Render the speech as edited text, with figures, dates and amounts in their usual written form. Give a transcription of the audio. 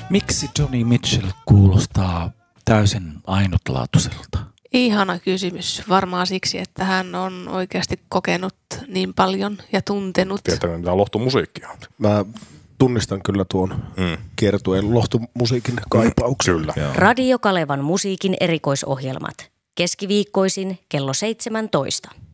Miksi Joni Mitchell kuulostaa täysin ainutlaatuiselta? Ihana kysymys. Varmaan siksi, että hän on oikeasti kokenut niin paljon ja tuntenut. Tietää, mitä lohtumusiikkia on. Mä tunnistan kyllä tuon kiertueen lohtumusiikin kaipauksen. Kyllä. Radio Kalevan musiikin erikoisohjelmat. Keskiviikkoisin kello 17.